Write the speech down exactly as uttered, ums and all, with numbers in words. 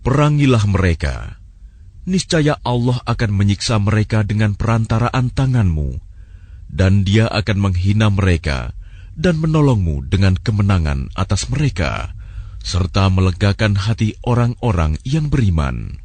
Perangilah mereka. Niscaya Allah akan menyiksa mereka dengan perantaraan tanganmu, dan Dia akan menghina mereka dan menolongmu dengan kemenangan atas mereka, serta melegakan hati orang-orang yang beriman.